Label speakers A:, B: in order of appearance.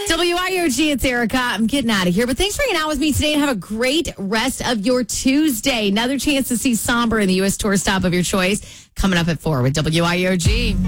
A: WIOG, it's Erica. I'm getting out of here. But thanks for hanging out with me today and have a great rest of your Tuesday. Another chance to see Somber in the U.S. tour stop of your choice coming up at 4 with WIOG.